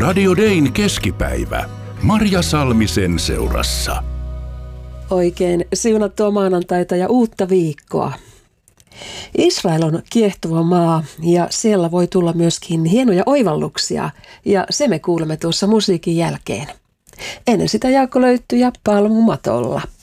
Radio Dayn keskipäivä. Marja Salmisen seurassa. Oikein siunattua maanantaita ja uutta viikkoa. Israel on kiehtova maa ja siellä voi tulla myöskin hienoja oivalluksia ja se me kuulemme tuossa musiikin jälkeen. Ennen sitä Jaakko löytyy ja Palmumatolla.